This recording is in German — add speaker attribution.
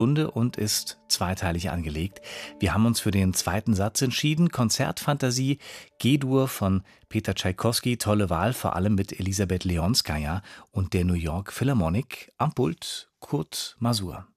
Speaker 1: Stunde und ist zweiteilig angelegt. Wir haben uns für den zweiten Satz entschieden. Konzertfantasie G-Dur von Peter Tschaikowski. Tolle Wahl, vor allem mit Elisabeth Leonskaja und der New York Philharmonic. Am Pult Kurt Masur.